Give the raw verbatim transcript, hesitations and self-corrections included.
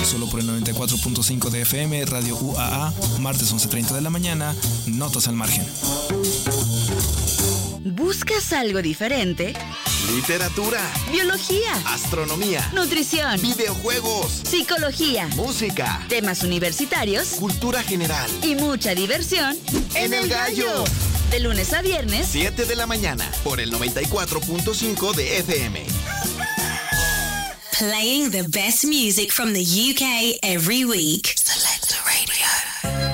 solo por el noventa y cuatro punto cinco de F M, Radio U A A, martes once treinta de la mañana, Notas al Margen. ¿Buscas algo diferente? Literatura, biología, astronomía, nutrición, videojuegos, psicología, música, temas universitarios, cultura general y mucha diversión en El Gallo. De lunes a viernes, siete de la mañana, por el noventa y cuatro punto cinco de F M. Playing the best music from the U K every week.